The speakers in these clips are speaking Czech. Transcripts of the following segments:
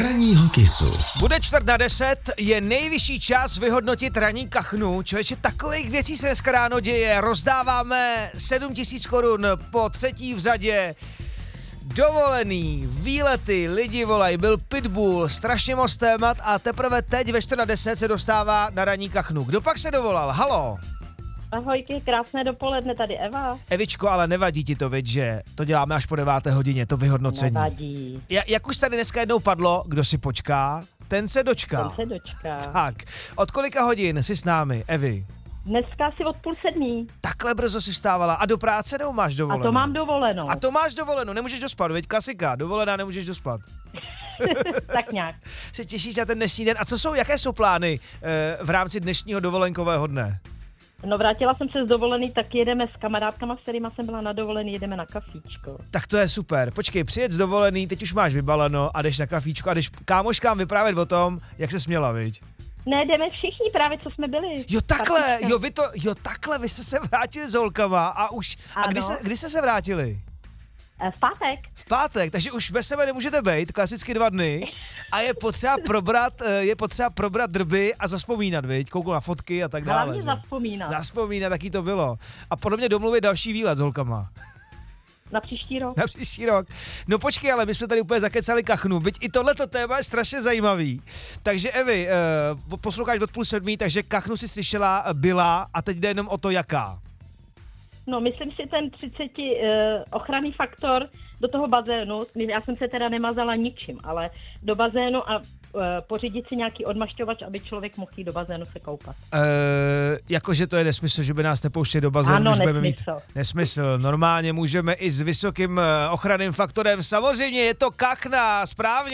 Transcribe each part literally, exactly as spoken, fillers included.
Ranního kisu. Bude čtvrt na deset, je nejvyšší čas vyhodnotit ranní kachnu. Člověče, takových věcí se dneska ráno děje. Rozdáváme sedm tisíc korun po třetí v řadě. Dovolený, výlety, lidi volají, byl pitbull, strašně moc témat a teprve teď ve čtvrt na deset se dostává na ranní kachnu. Kdo pak se dovolal? Halo? Ahojky, krásné dopoledne, tady Eva. Evičko, ale nevadí ti to, viď, že to děláme až po deváté hodině, to vyhodnocení. Nevadí. Ja, jak už tady dneska jednou padlo, kdo si počká, ten se dočká. Ten se dočká. Tak, od kolika hodin jsi s námi, Evi? Dneska asi od půl sedmí. Takhle brzo si vstávala. A do práce nebo máš A dovolenou? to mám dovolenou. A to máš dovolenou, nemůžeš dospat, viď? Klasika, dovolená, nemůžeš dospat. Tak nějak. Se těšíš na ten dnešní den. A co jsou, jaké jsou plány e, v rámci dnešního dovolenkového dne? No vrátila jsem se z dovolený, tak jedeme s kamarádkama, s kterýma jsem byla na dovolený, jedeme na kafíčko. Tak to je super. Počkej, přijet z dovolený, teď už máš vybaleno a jdeš na kafíčko a jdeš kámoškám vyprávět o tom, jak se směla, viď? Ne, jdeme všichni právě, co jsme byli. Jo takhle, Kafíčka. jo vy to, jo takhle, vy jste se vrátili s holkama a už, a kdy, Ano. se, kdy jste se vrátili? V pátek. V pátek, takže už bez sebe nemůžete být, klasicky dva dny a je potřeba probrat, eh, je potřeba probrat drby a zaspomínat, viď? Kouknu na fotky a tak dále. Hlavně že? zavzpomínat. Zaspomínat, taky to bylo. A podobně domluvit další výlet s holkama. Na příští rok. Na příští rok. No počkej, ale my jsme tady úplně zakecali kachnu, byť i tohleto téma je strašně zajímavý. Takže Evi, eh, posloucháš od půl sedmí, takže kachnu si slyšela, byla a teď jde jenom o to, jaká. No, myslím si ten třicet uh, ochranný faktor do toho bazénu, já jsem se teda nemazala ničím, ale do bazénu a uh, pořídit si nějaký odmašťovač, aby člověk mohl jít do bazénu se koupat. E, jakože to je nesmysl, že by nás nepouštěli do bazénu, Ano, když budeme mít nesmysl. nesmysl. Normálně můžeme i s vysokým eh, ochranným faktorem. Samozřejmě je to kachna, správně.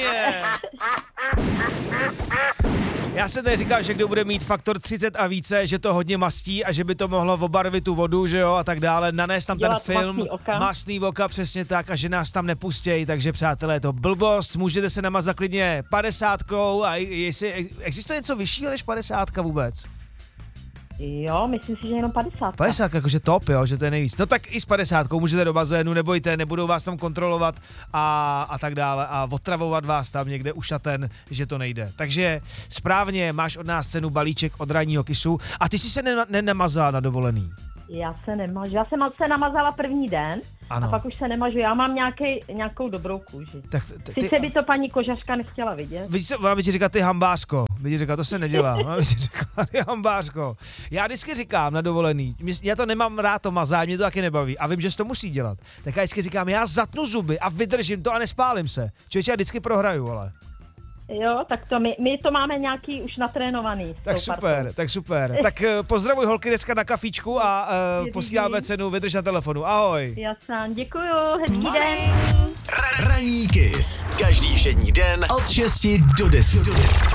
Já jsem tady říkal, že kdo bude mít faktor třicet a více, že to hodně mastí a že by to mohlo obarvit tu vodu, že jo, a tak dále. Nanést tam Dělat ten film, mastný oka. mastný oka, přesně tak, a že nás tam nepustějí, takže přátelé, je to blbost, můžete se namazat klidně padesátkou a jestli existuje něco vyššího než padesátka vůbec? Jo, myslím si, že jenom padesát. padesát, jakože top, jo, že to je nejvíc. No tak i s padesátkou můžete do bazénu, nebojte, nebudou vás tam kontrolovat a, a tak dále a otravovat vás tam někde ušaten, že to nejde. Takže správně, máš od nás cenu balíček od ranního kisu a ty jsi se ne- nenamazala na dovolený. Já se nemažu. Já jsem se namazala první den Ano. a pak už se nemažu. Já mám nějaký, nějakou dobrou kůži. Tak t- ty, Sice by to paní kožařka nechtěla vidět. Víš co, mám ti říkat ty hambářko, by ti říkat, to se nedělá, mám ti říkat ty hambářko. Já vždycky říkám na dovolený, mě- já to nemám rád to mazání, mě to taky nebaví a vím, že se to musí dělat. Tak já vždycky říkám, já zatnu zuby a vydržím to a nespálím se. Člověče, já vždycky prohraju, ale. Jo, tak to my, my to máme nějaký už natrénovaný. s Tak tou super, partou. tak super. Tak uh, pozdravuj holky dneska na kafíčku a uh, posíláme cenu, vydrž na telefonu. Ahoj. Jasně, děkuju, hezký den. Ranní kis. Každý všední den od šesti do deseti.